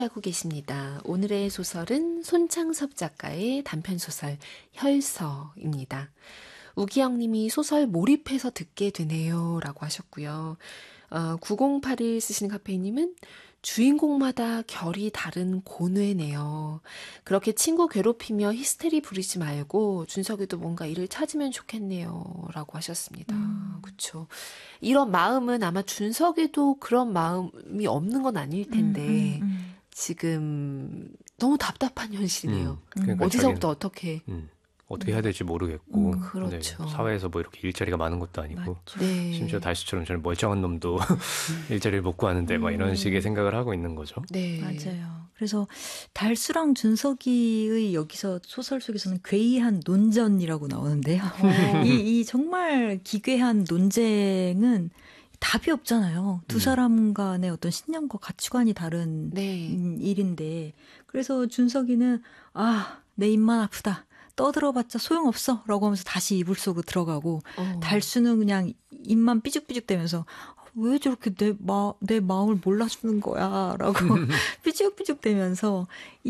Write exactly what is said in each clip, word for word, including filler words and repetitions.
하고 계십니다. 오늘의 소설은 손창섭 작가의 단편소설 혈서입니다. 우기영 님이 소설 몰입해서 듣게 되네요 라고 하셨고요. 어, 구공팔일 쓰시는 카페이님은 주인공마다 결이 다른 고뇌네요. 그렇게 친구 괴롭히며 히스테리 부리지 말고 준석이도 뭔가 일을 찾으면 좋겠네요 라고 하셨습니다. 음. 그렇죠. 이런 마음은 아마 준석이도 그런 마음이 없는 건 아닐 텐데 음, 음, 음. 지금 너무 답답한 현실이네요. 음, 그러니까 어디서부터 자기는, 어떻게 음, 어떻게 해야 될지 모르겠고 음, 그렇죠. 네, 사회에서 뭐 이렇게 일자리가 많은 것도 아니고 네. 심지어 달수처럼 저는 멀쩡한 놈도 일자리를 못 구하는데 막 이런 식의 생각을 하고 있는 거죠. 네. 맞아요. 그래서 달수랑 준석이의 여기서 소설 속에서는 괴이한 논전이라고 나오는데요. 이, 이 정말 기괴한 논쟁은 답이 없잖아요. 두 사람 간의 어떤 신념과 가치관이 다른 네. 일인데 그래서 준석이는 아, 내 입만 아프다. 떠들어봤자 소용없어 라고 하면서 다시 이불 속으로 들어가고 어. 달수는 그냥 입만 삐죽삐죽대면서 왜 저렇게 내, 마, 내 마음을 몰라주는 거야 라고 삐죽삐죽대면서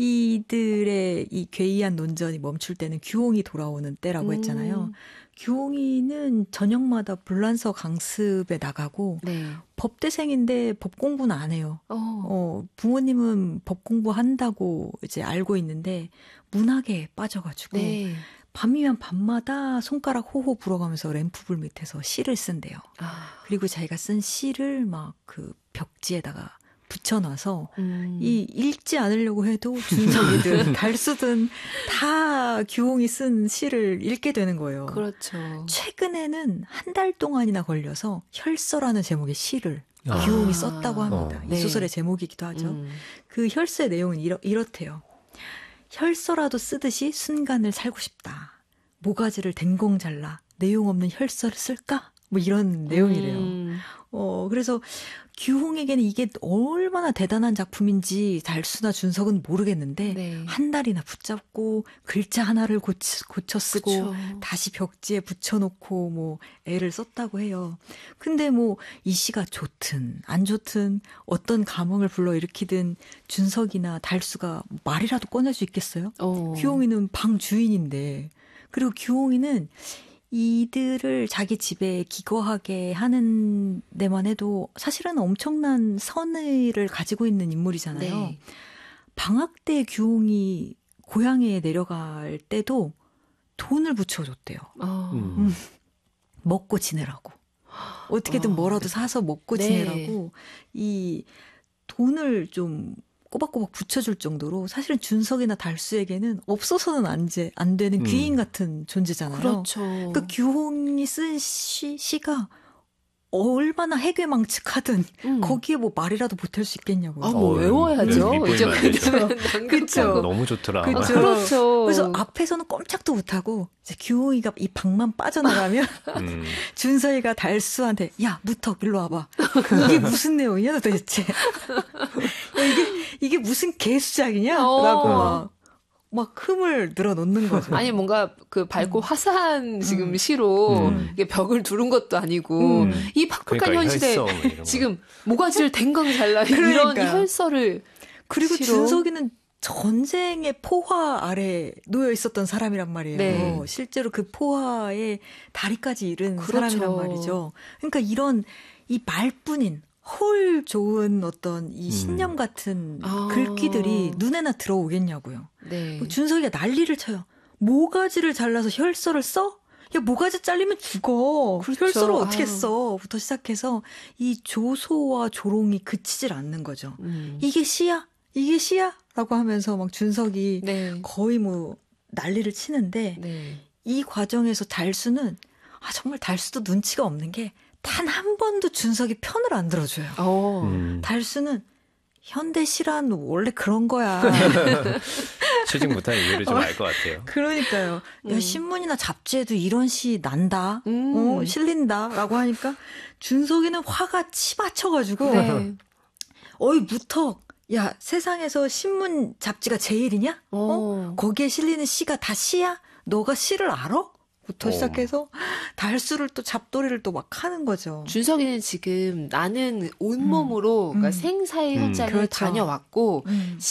이들의 이 괴이한 논전이 멈출 때는 규홍이 돌아오는 때라고 했잖아요. 음. 규홍이는 저녁마다 불란서 강습에 나가고 네. 법대생인데 법 공부는 안 해요. 어. 어, 부모님은 법 공부한다고 이제 알고 있는데 문학에 빠져가지고 네. 밤이면 밤마다 손가락 호호 불어가면서 램프불 밑에서 시를 쓴대요. 아. 그리고 자기가 쓴 시를 막 그 벽지에다가 붙여놔서 음. 이 읽지 않으려고 해도 준석이든 달수든 다 규홍이 쓴 시를 읽게 되는 거예요. 그렇죠. 최근에는 한 달 동안이나 걸려서 혈서라는 제목의 시를 아. 규홍이 썼다고 합니다. 어. 이 소설의 네. 제목이기도 하죠. 음. 그 혈서의 내용은 이러, 이렇대요. 혈서라도 쓰듯이 순간을 살고 싶다. 모가지를 댕공 잘라 내용 없는 혈서를 쓸까? 뭐 이런 내용이래요. 음. 어, 그래서 규홍에게는 이게 얼마나 대단한 작품인지 달수나 준석은 모르겠는데 네. 한 달이나 붙잡고 글자 하나를 고치, 고쳐 쓰고 그쵸. 다시 벽지에 붙여놓고 뭐 애를 썼다고 해요. 근데 뭐 이 시가 좋든 안 좋든 어떤 감흥을 불러일으키든 준석이나 달수가 말이라도 꺼낼 수 있겠어요? 오. 규홍이는 방 주인인데 그리고 규홍이는 이들을 자기 집에 기거하게 하는 데만 해도 사실은 엄청난 선의를 가지고 있는 인물이잖아요. 네. 방학 때 규홍이 고향에 내려갈 때도 돈을 붙여줬대요. 어. 음. 먹고 지내라고. 어떻게든 어. 뭐라도 사서 먹고 네. 지내라고 이 돈을 좀 꼬박꼬박 붙여줄 정도로 사실은 준석이나 달수에게는 없어서는 안, 제, 안 되는 음. 귀인 같은 존재잖아요. 그렇죠. 그러니까 규홍이 쓴 시, 시가 얼마나 해괴망측하든 음. 거기에 뭐 말이라도 보탤 수 있겠냐고요. 아, 뭐 외워야죠. 이제 그렇죠. 너무 좋더라. 그렇죠. 그렇죠. 그래서 앞에서는 꼼짝도 못하고 이제 규홍이가 이 방만 빠져나가면 음. 준서이가 달수한테 야 무턱 일로 와봐. 이게 무슨 내용이냐 도대체. 야, 이게 이게 무슨 개수작이냐? 어. 라고 막. 막 흠을 늘어놓는 거죠. 아니 뭔가 그 밝고 음. 화사한 지금 음. 시로 음. 이게 벽을 두른 것도 아니고 음. 이 팍팍한 그러니까 현실에 혈서, 지금 모가지를 댕강 잘라 이런 혈서를 그리고 시로. 준석이는 전쟁의 포화 아래 놓여 있었던 사람이란 말이에요. 네. 실제로 그 포화에 다리까지 잃은 그렇죠. 사람이란 말이죠. 그러니까 이런 이 말뿐인 헐 좋은 어떤 이 신념 같은 음. 아. 글귀들이 눈에나 들어오겠냐고요. 네. 준석이가 난리를 쳐요. 모가지를 잘라서 혈서를 써? 야, 모가지 잘리면 죽어. 그렇죠. 혈서를 어떻게 써? 부터 시작해서 이 조소와 조롱이 그치질 않는 거죠. 음. 이게 시야? 이게 시야? 라고 하면서 막 준석이 네. 거의 뭐 난리를 치는데 네. 이 과정에서 달수는 아 정말 달수도 눈치가 없는 게 단 한 번도 준석이 편을 안 들어줘요. 음. 달수는 현대 실화는 원래 그런 거야. 취직 못한 이유를 좀 알 것 같아요. 그러니까요. 음. 야, 신문이나 잡지에도 이런 시 난다. 음. 어, 실린다. 라고 하니까 준석이는 화가 치받쳐가지고 네. 어이 무턱. 야 세상에서 신문 잡지가 제일이냐? 어? 거기에 실리는 시가 다 시야? 너가 시를 알아? 부터 어. 시작해서 달수를 또 잡돌이를 또 막 하는 거죠. 준석이는 지금 나는 온몸으로 음. 그러니까 음. 생사의 음. 현장을 그렇죠. 다녀왔고 음.